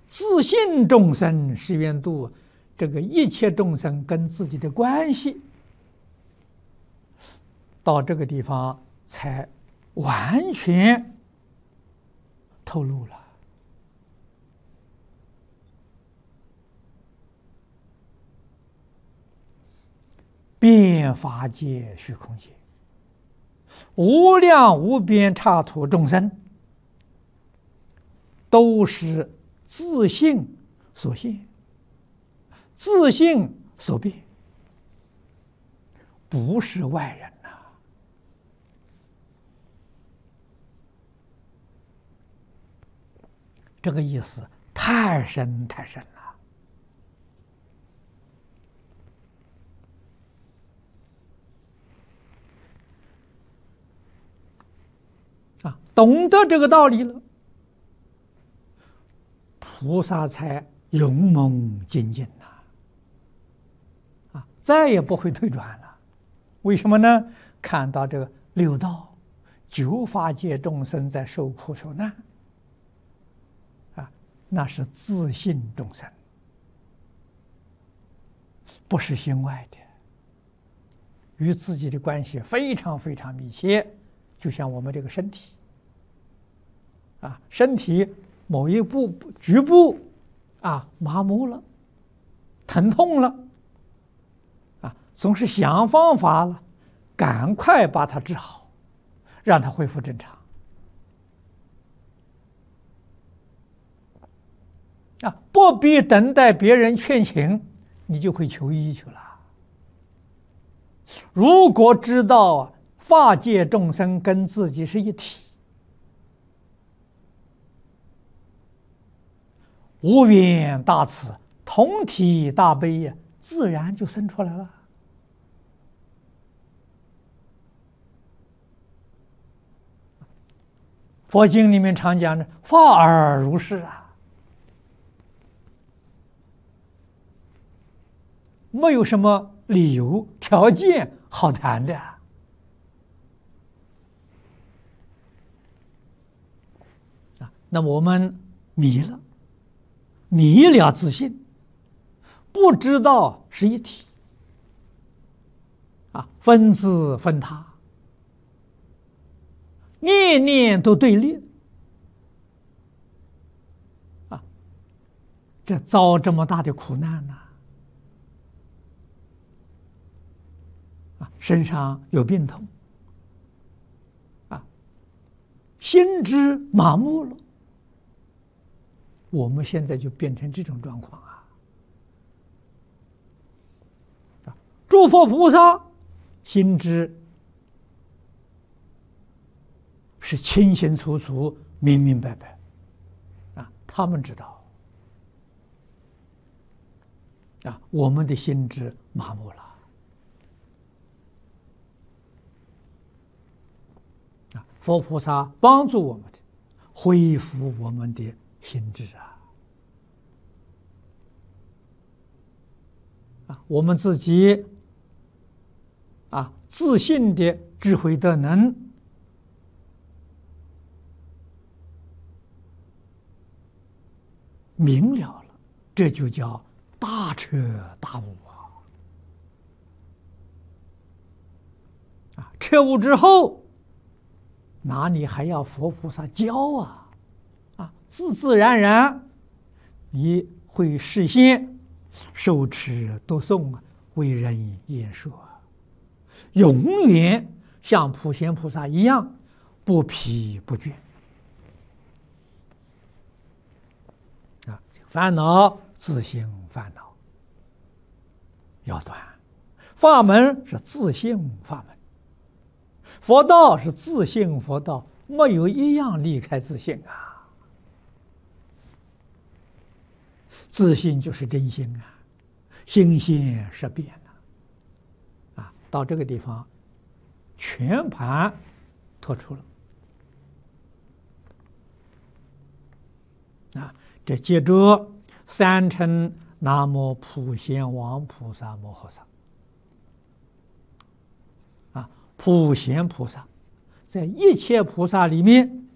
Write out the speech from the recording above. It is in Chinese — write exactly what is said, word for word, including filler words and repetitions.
自信众生是愿度，这个一切众生跟自己的关系，到这个地方才完全透露了。遍法界虚空界，无量无边刹土众生，都是自性所现，自性所变，不是外人呐、啊。这个意思太深太深了。啊，懂得这个道理了，菩萨才勇猛精进呐！啊，再也不会退转了。为什么呢？看到这个六道、九法界众生在受苦受难，啊，那是自信众生，不是心外的，与自己的关系非常非常密切。就像我们这个身体，啊，身体某一部局部啊麻木了、疼痛了，啊，总是想方法了，赶快把它治好，让它恢复正常。啊，不必等待别人劝请，你就会求医去了。如果知道啊，法界众生跟自己是一体，无边大慈，同体大悲呀，自然就生出来了。佛经里面常讲的“法尔如是”啊，没有什么理由条件好谈的。啊，那么我们迷了。迷了自信，不知道是一体，啊，分自分他，念念都对立，啊，这遭这么大的苦难呐、啊，啊，身上有病痛，啊，心智麻木了。我们现在就变成这种状况啊！诸佛菩萨心知是清清楚楚、明明白白啊，他们知道啊，我们的心智麻木了啊！佛菩萨帮助我们的，恢复我们的心智啊！啊，我们自己啊，自信的智慧德能明了了，这就叫大彻大悟啊！啊，彻悟之后，哪里还要佛菩萨教啊？啊，自自然然，你会实现受持读诵啊，为人言说，永远像普贤菩萨一样不疲不倦啊！烦恼自性烦恼要断，法门是自性法门，佛道是自性佛道，没有一样离开自性啊！自性就是真心啊，心现识变啊！啊，到这个地方，全盘托出了啊！这接着三称南无普贤王菩萨摩诃萨啊，普贤菩萨在一切菩萨里面